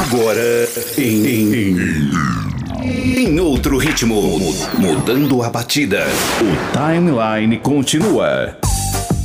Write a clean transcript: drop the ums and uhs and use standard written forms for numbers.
Agora em outro ritmo, mudando a batida. O timeline continua.